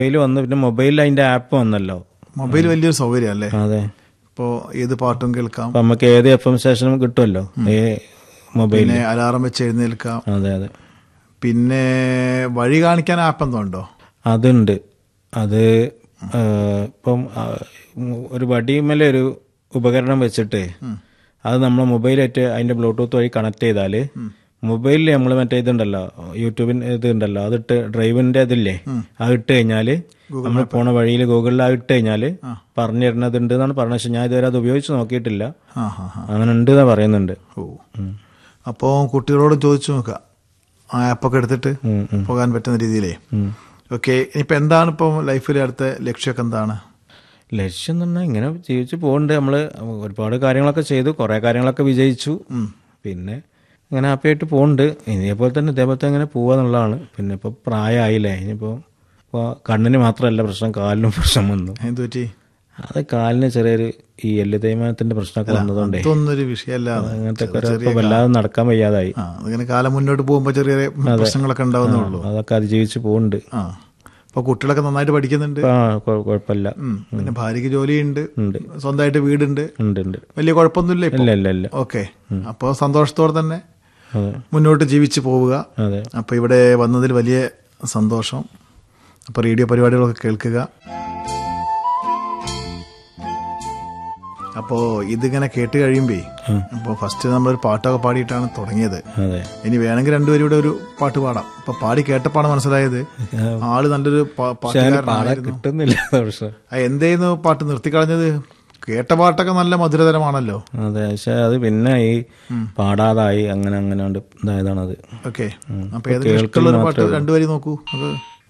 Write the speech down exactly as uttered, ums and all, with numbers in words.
Mobile വന്നു, പിന്നെ മൊബൈലിൽ അതിന്റെ ആപ്പ് വന്നല്ലോ. മൊബൈൽ വലിയൊരു സൗകര്യം അല്ലേ? അതെ. ഇപ്പോ ഏത് പാട്ടും കേൾക്കാം, നമുക്ക് ഏത് എഫ് എം സ്റ്റേഷനും കിട്ടുമല്ലോ ഈ മൊബൈലിൽ. പിന്നെ അലാറം വെച്ച് എഴുന്നേൽക്കാം. അതെ അതെ. പിന്നെ വഴി കാണിക്കാൻ ആപ്പ് എന്തോ ഉണ്ടോ? അതുണ്ട്. അത് ഇപ്പം ഒരു വടിമേലെ ഒരു ഉപകരണം വെച്ചിട്ട് അത് നമ്മളെ മൊബൈലായിട്ട് അതിന്റെ ബ്ലൂടൂത്ത് വഴി കണക്ട് ചെയ്താൽ മൊബൈലിൽ നമ്മൾ മറ്റേ ഇതുണ്ടല്ലോ, യൂട്യൂബിന് ഇതുണ്ടല്ലോ, അതിട്ട് ഡ്രൈവിന്റെ ഇതില്ലേ, അത് ഇട്ട് കഴിഞ്ഞാൽ നമ്മൾ പോണ വഴിയിൽ ഗൂഗിളിൽ അത് ഇട്ട് കഴിഞ്ഞാൽ പറഞ്ഞു തരുന്നതുണ്ട് എന്നാണ് പറഞ്ഞത്. പക്ഷെ ഞാൻ ഇതുവരെ അത് ഉപയോഗിച്ച് നോക്കിയിട്ടില്ല. അങ്ങനെ ഉണ്ട് എന്നാ പറയുന്നുണ്ട്. ഓ, അപ്പോൾ കുട്ടികളോട് ചോദിച്ചു നോക്കാം, ആ ആപ്പൊക്കെ എടുത്തിട്ട് പോകാൻ പറ്റുന്ന രീതിയിലേ. ഓക്കെ, ഇനിയിപ്പോൾ എന്താണ് ഇപ്പം ലൈഫിലെ അടുത്ത ലക്ഷ്യമൊക്കെ എന്താണ്? ലക്ഷ്യം എന്ന് പറഞ്ഞാൽ ഇങ്ങനെ ജീവിച്ച് പോകുന്നുണ്ട്. നമ്മൾ ഒരുപാട് കാര്യങ്ങളൊക്കെ ചെയ്തു, കുറേ കാര്യങ്ങളൊക്കെ വിജയിച്ചു. പിന്നെ ഇങ്ങനെ ഹാപ്പിയായിട്ട് പോകുന്നുണ്ട്. ഇതേപോലെ തന്നെ ഇതേപോലത്തെ ഇങ്ങനെ പോവാന്നുള്ളതാണ്. പിന്നെ ഇപ്പോൾ പ്രായമായില്ലേ, ഇനിയിപ്പോൾ ഇപ്പോൾ കണ്ണിന് മാത്രമല്ല പ്രശ്നം, കാലിനും പ്രശ്നം വന്നു. എന്ത് പറ്റി? അത് കാലിന് ചെറിയൊരു ഈ എല്ല് തേയ്മാനത്തിന്റെ പ്രശ്നമൊക്കെ വന്നതുകൊണ്ടേ ഇതൊന്നൊരു വിഷയമല്ല, അങ്ങനത്തെ വല്ലാതെ നടക്കാൻ വയ്യാതായി. അങ്ങനെ കാലം മുന്നോട്ട് പോകുമ്പോൾ ചെറിയ പ്രശ്നങ്ങളൊക്കെ ഉണ്ടാവുന്നുള്ളൂ. അതൊക്കെ അതിജീവിച്ച് പോകുന്നുണ്ട്. അപ്പൊ കുട്ടികളൊക്കെ നന്നായിട്ട് പഠിക്കുന്നുണ്ട്. ആ, കുഴപ്പമില്ല. പിന്നെ ഭാര്യക്ക് ജോലിയുണ്ട്, സ്വന്തമായിട്ട് വീടുണ്ട്, ഉണ്ട്. വലിയ കുഴപ്പമൊന്നുമില്ല. ഇല്ല ഇല്ല ഇല്ല. ഓക്കെ, അപ്പോൾ സന്തോഷത്തോടെ തന്നെ മുന്നോട്ട് ജീവിച്ചു പോവുക. അപ്പൊ ഇവിടെ വന്നതിൽ വലിയ സന്തോഷം. അപ്പൊ റേഡിയോ പരിപാടികളൊക്കെ കേൾക്കുക. അപ്പോ ഇതിങ്ങനെ കേട്ട് കഴിയുമ്പേ, അപ്പൊ ഫസ്റ്റ് നമ്മളൊരു പാട്ടൊക്കെ പാടിയിട്ടാണ് തുടങ്ങിയത്. ഇനി വേണമെങ്കിൽ രണ്ടുപേരും ഇവിടെ ഒരു പാട്ട് പാടാം. അപ്പൊ പാടി കേട്ടപ്പാണ് മനസ്സിലായത് ആള് നല്ലൊരു പാട്ടുകാരനായിരുന്നു. എന്തേന്ന് പാട്ട് നിർത്തിക്കളഞ്ഞത്? കേട്ട പാട്ടൊക്കെ നല്ല മധുരതരമാണല്ലോ. അതെ, പക്ഷെ അത് പിന്നെ ഈ പാടാതായി അങ്ങനെ അങ്ങനെ ഇതായതാണത്. ഓക്കെ, അപ്പൊ ഏതൊരു ഇഷ്ടമുള്ള ഒരു പാട്ട് രണ്ടുപേരും നോക്കൂ. അത്